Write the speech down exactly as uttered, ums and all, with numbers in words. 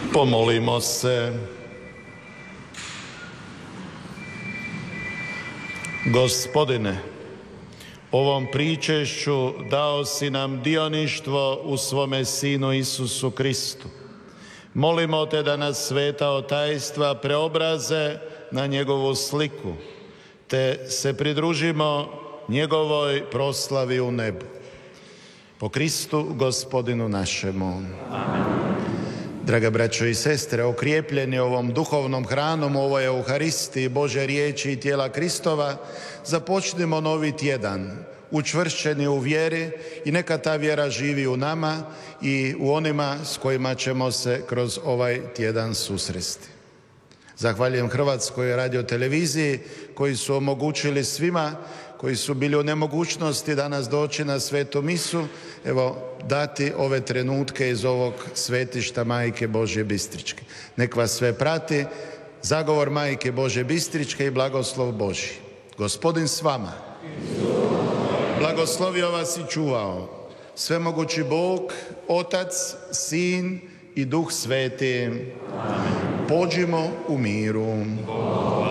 Pomolimo se. Gospodine, ovom pričešću dao si nam dioništvo u svome Sinu Isusu Kristu. Molimo te da nas sveta otajstva preobraze na njegovu sliku, te se pridružimo njegovoj proslavi u nebu. Po Kristu, Gospodinu našemu. Amen. Draga braćo i sestre, okrijepljeni ovom duhovnom hranom u ovoj Euharistiji Bože riječi i tijela Kristova, započnimo novi tjedan, učvršćeni u vjeri, i neka ta vjera živi u nama i u onima s kojima ćemo se kroz ovaj tjedan susresti. Zahvaljujem Hrvatskoj radioteleviziji koji su omogućili svima koji su bili u nemogućnosti danas doći na svetu misu, evo, dati ove trenutke iz ovog svetišta Majke Božje Bistričke. Nek vas sve prati zagovor Majke Božje Bistričke i blagoslov Božji. Gospodin s vama. Blagoslovio vas i čuvao svemogući Bog, Otac, Sin i Duh Sveti. Amen. Pođimo u miru.